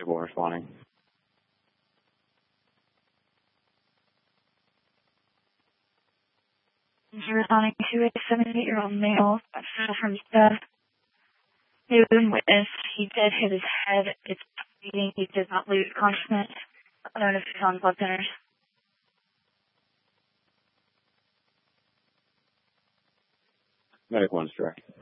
People responding. Responding to a 78-year-old male from noon witness. He did hit his head. It's bleeding. He did not lose consciousness. I don't know if he's on blood thinners. Medic 1's direct.